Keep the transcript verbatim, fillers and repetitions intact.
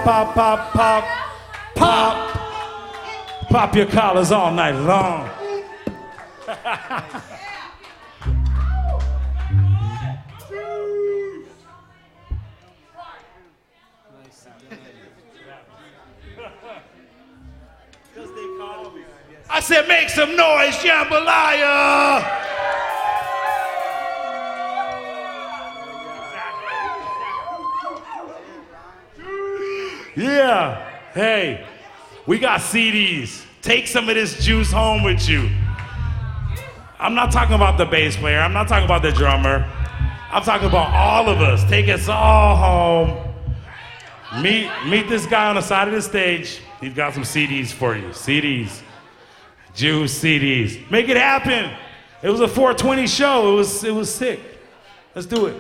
pop, pop, pop, pop. Pop your collars all night long. I said, make some noise, jambalaya! Yeah, hey, we got C Ds. Take some of this juice home with you. I'm not talking about the bass player. I'm not talking about the drummer. I'm talking about all of us. Take us all home. Meet, meet this guy on the side of the stage. He's got some C Ds for you. C Ds. Juice C Ds. Make it happen. It was a four twenty show. It was, it was sick. Let's do it.